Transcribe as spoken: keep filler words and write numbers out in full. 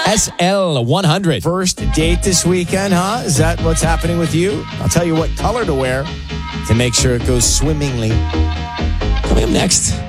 S L one hundred. First date this weekend, huh? Is that what's happening with you? I'll tell you what color to wear to make sure it goes swimmingly. Coming up next,